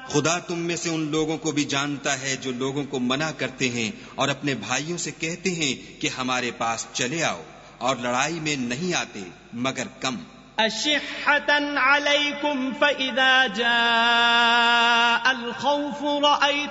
खुदा तुम में से उन लोगों को भी जानता है जो लोगों को मना करते हैं और अपने भाइयों से कहते हैं कि हमारे पास चले आओ, और लड़ाई में नहीं आते मगर कम। अशिह्हतन अलैकुम फ़इज़ा जाअल खौफ़ु